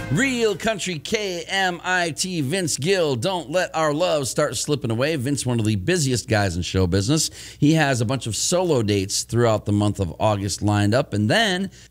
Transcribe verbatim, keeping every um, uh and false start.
Real Country K M I T, Vince Gill. Don't let our love start slipping away. Vince, one of the busiest guys in show business. He has a bunch of solo dates throughout the month of August lined up. And then